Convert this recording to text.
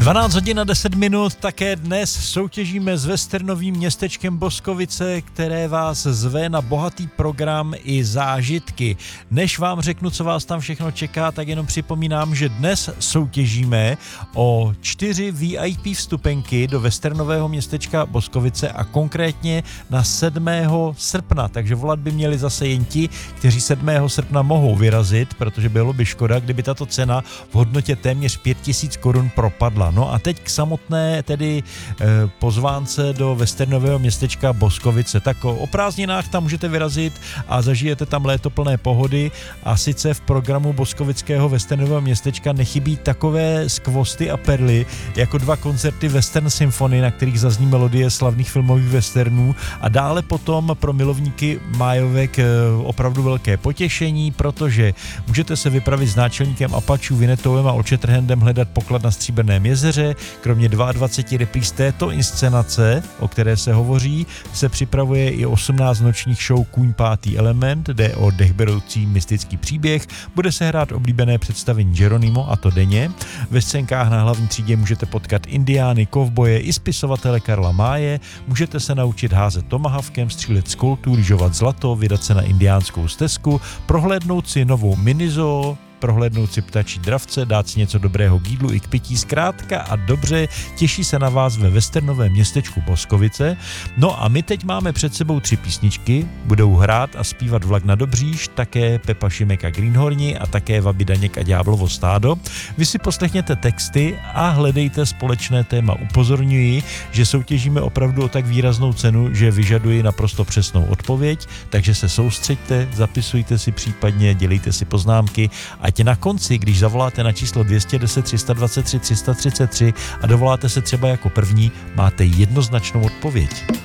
12 hodin a 10 minut, také dnes soutěžíme s westernovým městečkem Boskovice, které vás zve na bohatý program i zážitky. Než vám řeknu, co vás tam všechno čeká, tak jenom připomínám, že dnes soutěžíme o 4 VIP vstupenky do westernového městečka Boskovice a konkrétně na 7. srpna, takže volat by měli zase jen ti, kteří 7. srpna mohou vyrazit, protože bylo by škoda, kdyby tato cena v hodnotě téměř 5000 korun propadla. No a teď k samotné tedy pozvánce do westernového městečka Boskovice. Tak o prázdninách tam můžete vyrazit a zažijete tam léto plné pohody a sice v programu boskovického westernového městečka nechybí takové skvosty a perly jako 2 koncerty Western Symphony, na kterých zazní melodie slavných filmových westernů a dále potom pro milovníky májovek opravdu velké potěšení, protože můžete se vypravit s náčelníkem Apačů Vinetovem a Očetrhendem hledat poklad na Stříbrném jezeře. Kromě 22 repríz této inscenace, o které se hovoří, se připravuje i 18 nočních show Kůň pátý element, jde o dechberoucí mystický příběh, bude se hrát oblíbené představení Geronimo a to denně. Ve scénkách na hlavní třídě můžete potkat indiány, kovboje i spisovatele Karla Máje, můžete se naučit házet tomahawkem, střílet z koltů, lyžovat zlato, vydat se na indiánskou stezku, prohlédnout si novou minizoo, prohlédnout si ptačí dravce, dát si něco dobrého k jídlu i k pití, zkrátka a dobře, těší se na vás ve westernovém městečku Boskovice. No a my teď máme před sebou 3 písničky, budou hrát a zpívat Vlak na Dobříž, také Pepa Šimek a Greenhorni a také Vaby Daněk a Ďáblovo stádo. Vy si poslechněte texty a hledejte společné téma. Upozorňuji, že soutěžíme opravdu o tak výraznou cenu, že vyžaduji naprosto přesnou odpověď, takže se soustřeďte, zapisujte si případně, dělejte si poznámky. Ať na konci, když zavoláte na číslo 210 323 333 a dovoláte se třeba jako první, máte jednoznačnou odpověď.